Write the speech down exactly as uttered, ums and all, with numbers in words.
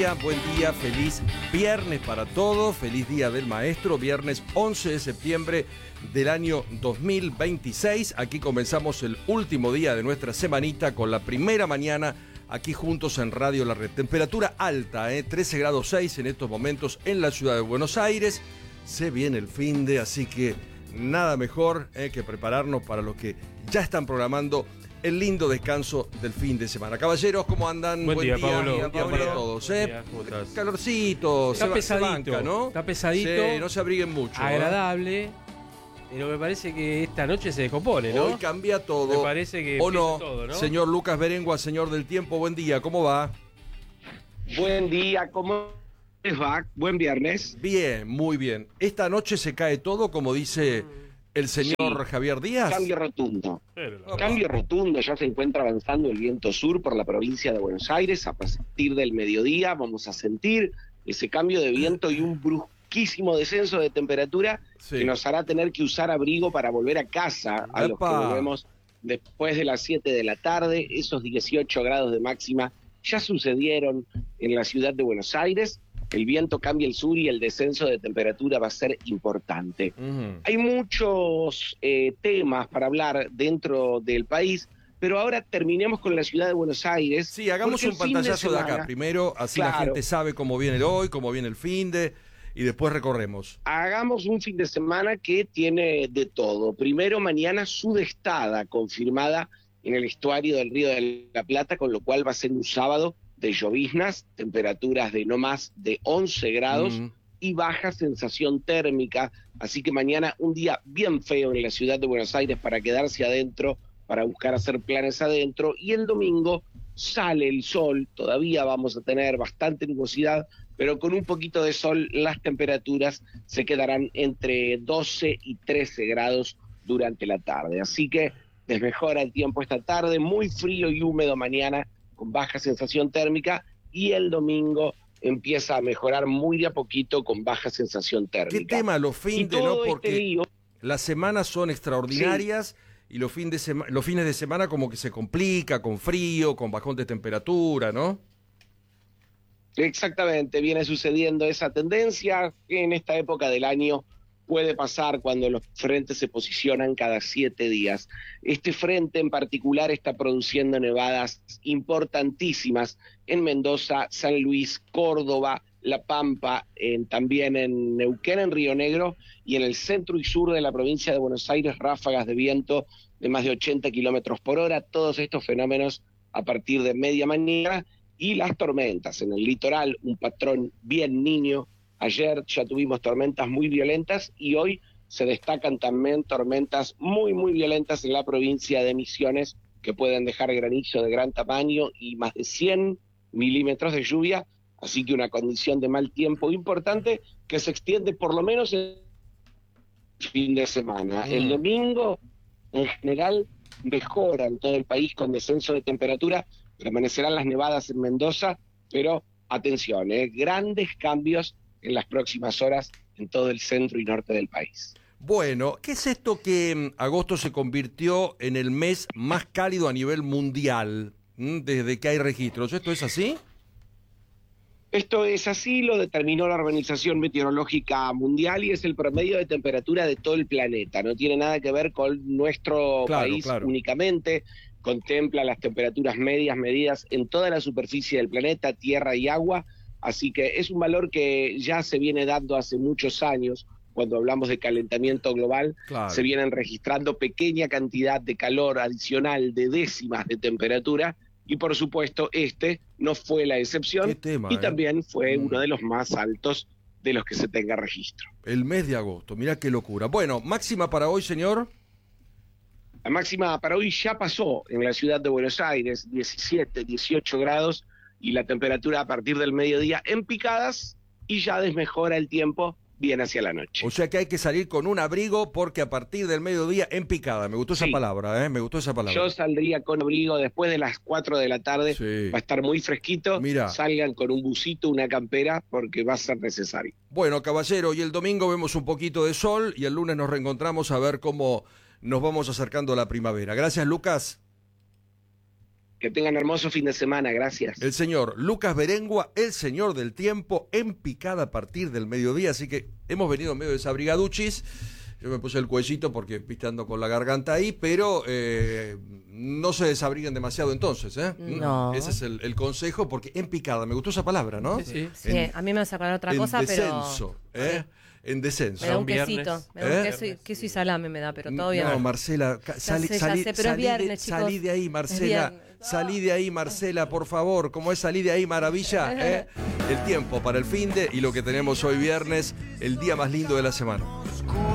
Buen día, feliz viernes para todos, feliz día del maestro, viernes once de septiembre del año dos mil veintiséis. Aquí comenzamos el último día de nuestra semanita con la primera mañana aquí juntos en Radio La Red. Temperatura alta, ¿eh? trece grados seis en estos momentos en la ciudad de Buenos Aires. Se viene el finde, así que nada mejor ¿eh? que prepararnos para los que ya están programando el lindo descanso del fin de semana. Caballeros, ¿cómo andan? Buen, Buen día, día, Pablo. Buen día, Buen día para todos. ¿eh? Día, ¿cómo estás? Calorcito, está se, pesadito, se banca, ¿no? Está pesadito. Sí, no se abriguen mucho. Agradable, ¿eh? Pero me parece que esta noche se descompone, ¿no? Hoy cambia todo. Me parece que ¿O no? todo, ¿no? Señor Lucas Berengua, señor del tiempo, buen día, ¿cómo va? Buen día, ¿cómo les va? Buen viernes. Bien, muy bien. Esta noche se cae todo, como dice el señor sí. Javier Díaz. Cambio rotundo. Pero, Cambio rotundo, ya se encuentra avanzando el viento sur por la provincia de Buenos Aires. A partir del mediodía vamos a sentir ese cambio de viento y un brusquísimo descenso de temperatura sí. que nos hará tener que usar abrigo para volver a casa, a los que volvemos después de las siete de la tarde. Esos dieciocho grados de máxima ya sucedieron en la ciudad de Buenos Aires. El viento cambia el sur y el descenso de temperatura va a ser importante. Uh-huh. Hay muchos eh, temas para hablar dentro del país, pero ahora terminemos con la ciudad de Buenos Aires. Sí, hagamos un pantallazo de, semana, de acá primero, así claro. la gente sabe cómo viene el hoy, cómo viene el finde, y después recorremos. Hagamos un fin de semana que tiene de todo. Primero, mañana sudestada confirmada en el estuario del Río de la Plata, con lo cual va a ser un sábado de lloviznas, temperaturas de no más de once grados mm. y baja sensación térmica, así que mañana un día bien feo en la ciudad de Buenos Aires para quedarse adentro, para buscar hacer planes adentro, y el domingo sale el sol, todavía vamos a tener bastante nubosidad, pero con un poquito de sol las temperaturas se quedarán entre doce y trece grados durante la tarde, así que desmejora el tiempo esta tarde, muy frío y húmedo mañana, con baja sensación térmica, y el domingo empieza a mejorar muy de a poquito con baja sensación térmica. ¿Qué tema los fines, no? Porque este lío, las semanas son extraordinarias sí. y los, fin de sema- los fines de semana como que se complica, con frío, con bajón de temperatura, ¿no? Exactamente, viene sucediendo esa tendencia que en esta época del año puede pasar cuando los frentes se posicionan cada siete días. Este frente en particular está produciendo nevadas importantísimas en Mendoza, San Luis, Córdoba, La Pampa, en, también en Neuquén, en Río Negro, y en el centro y sur de la provincia de Buenos Aires, ráfagas de viento de más de ochenta kilómetros por hora. Todos estos fenómenos a partir de media mañana, y las tormentas en el litoral, un patrón bien niño. Ayer ya tuvimos tormentas muy violentas y hoy se destacan también tormentas muy, muy violentas en la provincia de Misiones, que pueden dejar granizo de gran tamaño y más de cien milímetros de lluvia, así que una condición de mal tiempo importante que se extiende por lo menos el fin de semana. Mm. El domingo, en general, mejora en todo el país con descenso de temperatura, permanecerán las nevadas en Mendoza, pero atención, ¿eh? grandes cambios en las próximas horas en todo el centro y norte del país. Bueno, ¿qué es esto que agosto se convirtió en el mes más cálido a nivel mundial desde que hay registros? ¿Esto es así? Esto es así, lo determinó la Organización Meteorológica Mundial y es el promedio de temperatura de todo el planeta. No tiene nada que ver con nuestro claro, país claro. únicamente. Contempla las temperaturas medias medidas en toda la superficie del planeta, tierra y agua. Así que es un valor que ya se viene dando hace muchos años. Cuando hablamos de calentamiento global, claro. se vienen registrando pequeña cantidad de calor adicional de décimas de temperatura, y por supuesto este no fue la excepción tema, y eh? también fue mm. uno de los más altos de los que se tenga registro. El mes de agosto, mirá qué locura. Bueno, máxima para hoy, señor. La máxima para hoy ya pasó en la ciudad de Buenos Aires, diecisiete, dieciocho grados, y la temperatura a partir del mediodía en picadas, y ya desmejora el tiempo bien hacia la noche. O sea que hay que salir con un abrigo porque a partir del mediodía en picada. Me gustó esa sí. palabra, ¿eh? Me gustó esa palabra. Yo saldría con abrigo después de las cuatro de la tarde. Sí. Va a estar muy fresquito. Mirá. Salgan con un busito, una campera, porque va a ser necesario. Bueno, caballero, y el domingo vemos un poquito de sol y el lunes nos reencontramos a ver cómo nos vamos acercando a la primavera. Gracias, Lucas. Que tengan hermoso fin de semana, gracias. El señor Lucas Berengua, el señor del tiempo, en picada a partir del mediodía, así que hemos venido medio desabrigaduchis. Yo me puse el cuellito porque viste ando con la garganta ahí, pero eh, no se desabriguen demasiado entonces, ¿eh? No. Ese es el, el consejo, porque en picada, me gustó esa palabra, ¿no? Sí, sí. Sí, En- a mí me vas a acordar otra en cosa, descenso, pero... ¿eh? En descenso. Me da un Un viernes. quesito, me da un ¿Eh? queso, y, queso y salame me da, pero todo bien. No, Marcela, ca- salí, sé, ya salí- sé, pero es salí de, viernes, chicos. salí de ahí, Marcela. viernes. Salí de ahí, Marcela, por favor. Como es salí de ahí, maravilla. ¿eh? El tiempo para el finde y lo que tenemos hoy viernes, el día más lindo de la semana.